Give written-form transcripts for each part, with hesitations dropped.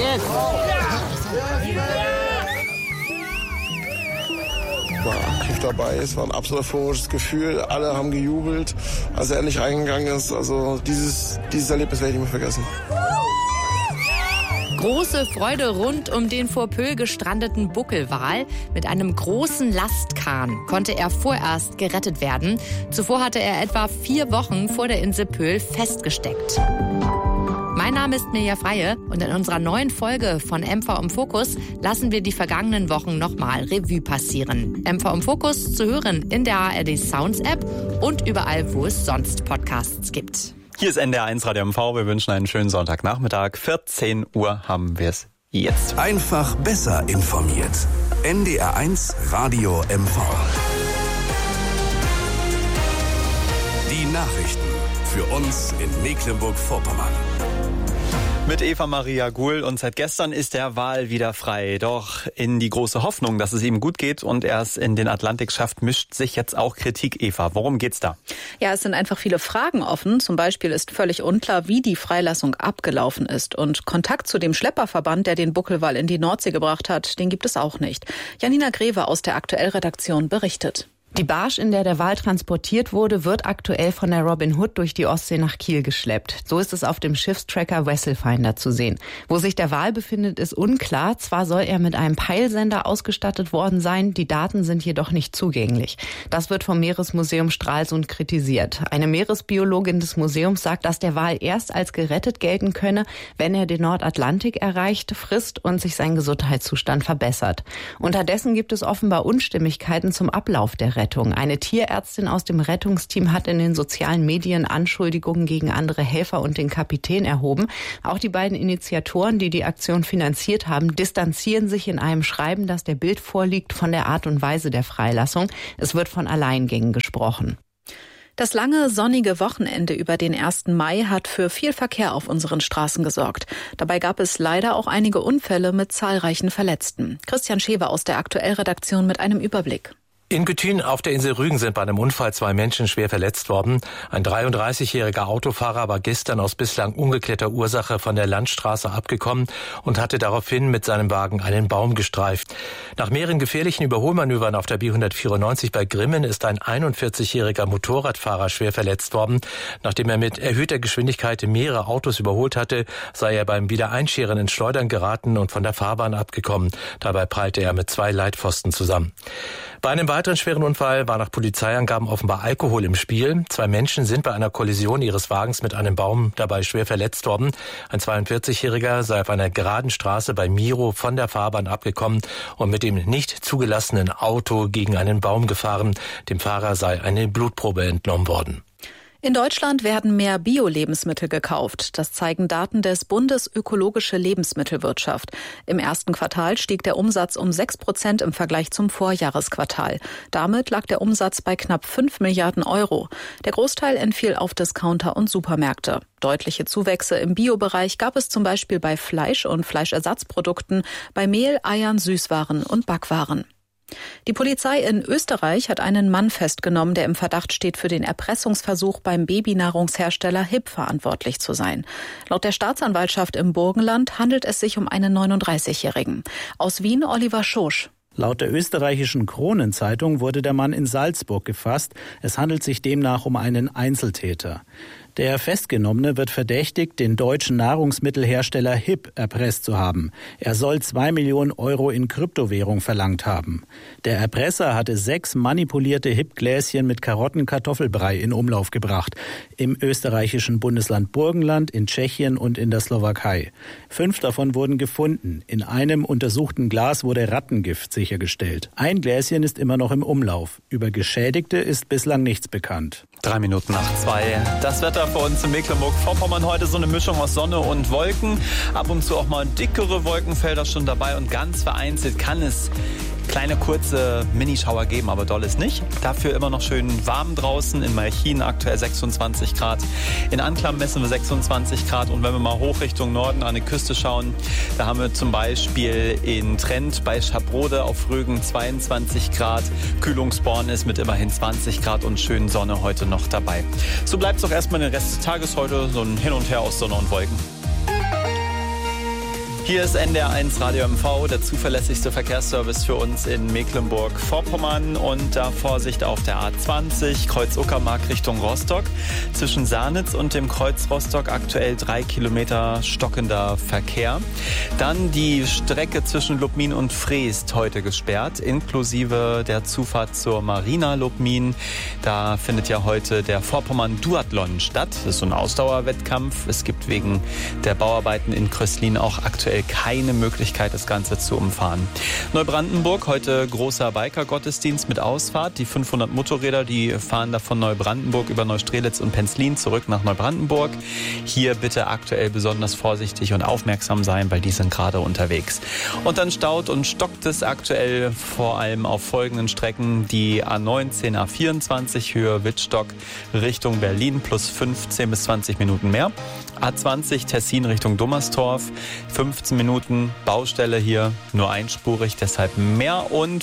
War aktiv dabei. Es war ein absolut euphorisches Gefühl. Alle haben gejubelt, als er endlich reingegangen ist. Also dieses Erlebnis werde ich nicht mehr vergessen. Große Freude rund um den vor Pöhl gestrandeten Buckelwal. Mit einem großen Lastkahn konnte er vorerst gerettet werden. Zuvor hatte er etwa 4 Wochen vor der Insel Pöhl festgesteckt. Mein Name ist Mirja Freie und in unserer neuen Folge von MV im Fokus lassen wir die vergangenen Wochen nochmal Revue passieren. MV im Fokus zu hören in der ARD Sounds App und überall, wo es sonst Podcasts gibt. Hier ist NDR1 Radio MV. Wir wünschen einen schönen Sonntagnachmittag. 14 Uhr haben wir es jetzt. Einfach besser informiert. NDR1 Radio MV. Die Nachrichten für uns in Mecklenburg-Vorpommern. Mit Eva Maria Guhl und seit gestern ist der Wal wieder frei. Doch in die große Hoffnung, dass es ihm gut geht und er es in den Atlantik schafft, mischt sich jetzt auch Kritik. Eva, worum geht's da? Ja, es sind einfach viele Fragen offen. Zum Beispiel ist völlig unklar, wie die Freilassung abgelaufen ist. Und Kontakt zu dem Schlepperverband, der den Buckelwal in die Nordsee gebracht hat, den gibt es auch nicht. Janina Greve aus der Aktuell-Redaktion berichtet. Die Barge, in der der Wal transportiert wurde, wird aktuell von der Robin Hood durch die Ostsee nach Kiel geschleppt. So ist es auf dem Schiffstracker Vesselfinder zu sehen. Wo sich der Wal befindet, ist unklar. Zwar soll er mit einem Peilsender ausgestattet worden sein, die Daten sind jedoch nicht zugänglich. Das wird vom Meeresmuseum Stralsund kritisiert. Eine Meeresbiologin des Museums sagt, dass der Wal erst als gerettet gelten könne, wenn er den Nordatlantik erreicht, frisst und sich sein Gesundheitszustand verbessert. Unterdessen gibt es offenbar Unstimmigkeiten zum Ablauf der Rettung. Eine Tierärztin aus dem Rettungsteam hat in den sozialen Medien Anschuldigungen gegen andere Helfer und den Kapitän erhoben. Auch die beiden Initiatoren, die die Aktion finanziert haben, distanzieren sich in einem Schreiben, das der Bild vorliegt, von der Art und Weise der Freilassung. Es wird von Alleingängen gesprochen. Das lange sonnige Wochenende über den 1. Mai hat für viel Verkehr auf unseren Straßen gesorgt. Dabei gab es leider auch einige Unfälle mit zahlreichen Verletzten. Christian Schewe aus der Aktuell-Redaktion mit einem Überblick. In Gütün auf der Insel Rügen sind bei einem Unfall 2 Menschen schwer verletzt worden. Ein 33-jähriger Autofahrer war gestern aus bislang ungeklärter Ursache von der Landstraße abgekommen und hatte daraufhin mit seinem Wagen einen Baum gestreift. Nach mehreren gefährlichen Überholmanövern auf der B194 bei Grimmen ist ein 41-jähriger Motorradfahrer schwer verletzt worden. Nachdem er mit erhöhter Geschwindigkeit mehrere Autos überholt hatte, sei er beim Wiedereinscheren ins Schleudern geraten und von der Fahrbahn abgekommen. Dabei prallte er mit 2 Leitpfosten zusammen. Bei einem weiteren schweren Unfall war nach Polizeiangaben offenbar Alkohol im Spiel. 2 Menschen sind bei einer Kollision ihres Wagens mit einem Baum dabei schwer verletzt worden. Ein 42-Jähriger sei auf einer geraden Straße bei Miro von der Fahrbahn abgekommen und mit dem nicht zugelassenen Auto gegen einen Baum gefahren. Dem Fahrer sei eine Blutprobe entnommen worden. In Deutschland werden mehr Bio-Lebensmittel gekauft. Das zeigen Daten des Bundes Ökologische Lebensmittelwirtschaft. Im ersten Quartal stieg der Umsatz um 6% im Vergleich zum Vorjahresquartal. Damit lag der Umsatz bei knapp 5 Milliarden Euro. Der Großteil entfiel auf Discounter und Supermärkte. Deutliche Zuwächse im Bio-Bereich gab es zum Beispiel bei Fleisch und Fleischersatzprodukten, bei Mehl, Eiern, Süßwaren und Backwaren. Die Polizei in Österreich hat einen Mann festgenommen, der im Verdacht steht, für den Erpressungsversuch beim Babynahrungshersteller HIP verantwortlich zu sein. Laut der Staatsanwaltschaft im Burgenland handelt es sich um einen 39-Jährigen. Aus Wien Oliver Schosch. Laut der österreichischen Kronenzeitung wurde der Mann in Salzburg gefasst. Es handelt sich demnach um einen Einzeltäter. Der Festgenommene wird verdächtigt, den deutschen Nahrungsmittelhersteller HIP erpresst zu haben. Er soll 2 Millionen Euro in Kryptowährung verlangt haben. Der Erpresser hatte 6 manipulierte HIP-Gläschen mit Karottenkartoffelbrei in Umlauf gebracht. Im österreichischen Bundesland Burgenland, in Tschechien und in der Slowakei. 5 davon wurden gefunden. In einem untersuchten Glas wurde Rattengift sichergestellt. Ein Gläschen ist immer noch im Umlauf. Über Geschädigte ist bislang nichts bekannt. 3 Minuten nach 2. Das Wetter für uns in Mecklenburg-Vorpommern heute so eine Mischung aus Sonne und Wolken. Ab und zu auch mal dickere Wolkenfelder schon dabei und ganz vereinzelt kann es kleine kurze Minischauer geben, aber doll ist nicht. Dafür immer noch schön warm draußen. In Malchin aktuell 26 Grad. In Anklam messen wir 26 Grad. Und wenn wir mal hoch Richtung Norden an die Küste schauen, da haben wir zum Beispiel in Trent bei Schabrode auf Rügen 22 Grad. Kühlungsborn ist mit immerhin 20 Grad und schön Sonne heute noch dabei. So bleibt es auch erstmal den Rest des Tages heute so ein Hin und Her aus Sonne und Wolken. Hier ist NDR1 Radio MV, der zuverlässigste Verkehrsservice für uns in Mecklenburg-Vorpommern. Und da Vorsicht auf der A20, Kreuz Uckermark Richtung Rostock. Zwischen Sarnitz und dem Kreuz Rostock aktuell 3 Kilometer stockender Verkehr. Dann die Strecke zwischen Lubmin und Freest heute gesperrt, inklusive der Zufahrt zur Marina Lubmin. Da findet ja heute der Vorpommern-Duathlon statt. Das ist so ein Ausdauerwettkampf. Es gibt wegen der Bauarbeiten in Kröslin auch aktuell keine Möglichkeit, das Ganze zu umfahren. Neubrandenburg, heute großer Biker-Gottesdienst mit Ausfahrt. Die 500 Motorräder, die fahren da von Neubrandenburg über Neustrelitz und Penzlin zurück nach Neubrandenburg. Hier bitte aktuell besonders vorsichtig und aufmerksam sein, weil die sind gerade unterwegs. Und dann staut und stockt es aktuell vor allem auf folgenden Strecken. Die A19, A24 Höhe Wittstock Richtung Berlin plus 15 bis 20 Minuten mehr. A20 Tessin Richtung Dummerstorf, 15 Minuten Baustelle hier, nur einspurig, deshalb mehr. Und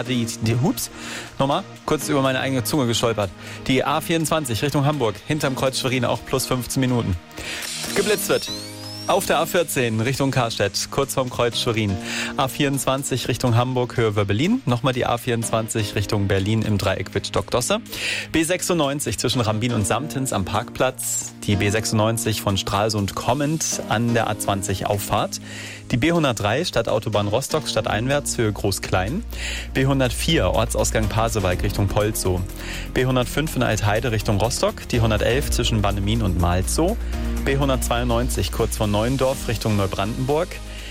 nochmal, kurz über meine eigene Zunge gestolpert. Die A24 Richtung Hamburg, hinterm Kreuz Schwerin auch plus 15 Minuten. Geblitzt wird. Auf der A14 Richtung Karstedt, kurz vorm Kreuz Schwerin. A24 Richtung Hamburg, Höhe Wöbbelin. Nochmal die A24 Richtung Berlin im Dreieck Wittstock-Dosse. B96 zwischen Rambin und Samtens am Parkplatz. Die B96 von Stralsund kommend an der A20 Auffahrt. Die B103 Stadtautobahn Rostock stadteinwärts Höhe Groß-Klein. B104 Ortsausgang Pasewalk Richtung Polzow. B105 in Altheide Richtung Rostock. Die 111 zwischen Bannemin und Malzow. B192 kurz vor Neuendorf Richtung Neubrandenburg.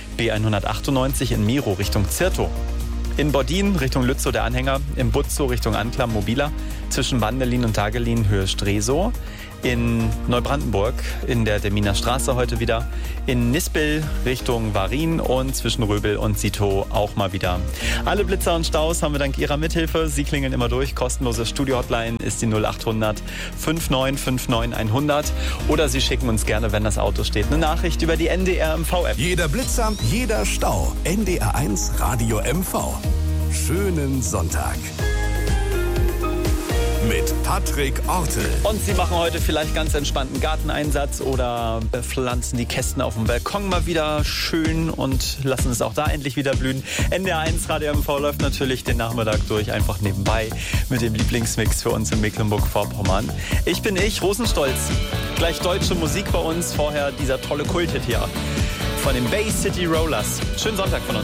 B198 in Miro Richtung Zirtow. In Bordin Richtung Lützow der Anhänger. Im Butzow Richtung Anklam Mobila. Zwischen Bandelin und Dagelin Höhe Stresow. In Neubrandenburg in der Deminer Straße heute wieder. In Nispel Richtung Warin und zwischen Röbel und Sito auch mal wieder. Alle Blitzer und Staus haben wir dank Ihrer Mithilfe. Sie klingeln immer durch. Kostenlose Studio-Hotline ist die 0800 5959 100. Oder Sie schicken uns gerne, wenn das Auto steht, eine Nachricht über die NDR MV-App. Jeder Blitzer, jeder Stau. NDR1 Radio MV. Schönen Sonntag. Mit Patrick Ortel. Und Sie machen heute vielleicht ganz entspannten Garteneinsatz oder bepflanzen die Kästen auf dem Balkon mal wieder schön und lassen es auch da endlich wieder blühen. NDR1 Radio MV läuft natürlich den Nachmittag durch, einfach nebenbei mit dem Lieblingsmix für uns in Mecklenburg-Vorpommern. Ich bin Rosenstolz. Gleich deutsche Musik bei uns, vorher dieser tolle Kulthit hier von den Bay City Rollers. Schönen Sonntag von uns.